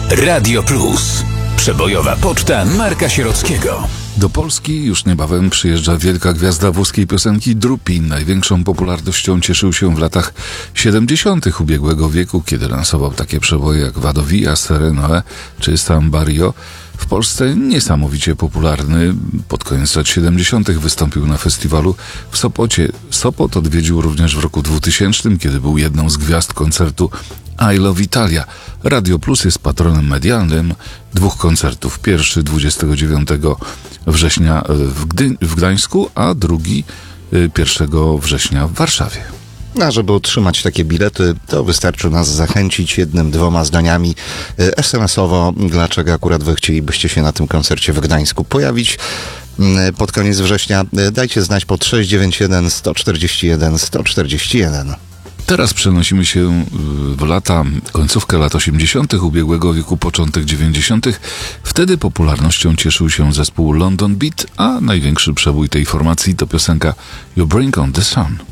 Radio Plus. Przebojowa poczta Marka Sierockiego. Do Polski już niebawem przyjeżdża wielka gwiazda włoskiej piosenki Drupi. Największą popularnością cieszył się w latach 70. ubiegłego wieku, kiedy lansował takie przeboje jak Vado Via, Sereno czy Samba Rio. W Polsce niesamowicie popularny. Pod koniec lat 70. wystąpił na festiwalu w Sopocie. Sopot odwiedził również w roku 2000, kiedy był jedną z gwiazd koncertu I Love Italia. Radio Plus jest patronem medialnym dwóch koncertów. Pierwszy 29 września w Gdańsku, a drugi 1 września w Warszawie. A żeby otrzymać takie bilety, to wystarczy nas zachęcić jednym, dwoma zdaniami SMS-owo, dlaczego akurat wy chcielibyście się na tym koncercie w Gdańsku pojawić pod koniec września. Dajcie znać pod 691 141 141. Teraz przenosimy się w końcówkę lat 80. ubiegłego wieku, początek 90. Wtedy popularnością cieszył się zespół London Beat, a największy przebój tej formacji to piosenka You Bring On The Sun.